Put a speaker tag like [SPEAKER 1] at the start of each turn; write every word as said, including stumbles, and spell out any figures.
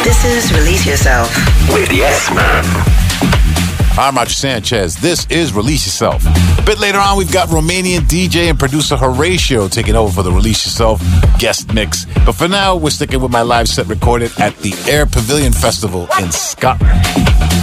[SPEAKER 1] This is Release Yourself
[SPEAKER 2] with Yes Man.
[SPEAKER 3] I'm Roger Sanchez. This is Release Yourself. A bit later on, we've got Romanian D J and producer Horatio taking over for the Release Yourself guest mix. But for now, we're sticking with my live set recorded at the Air Pavilion Festival in Scotland.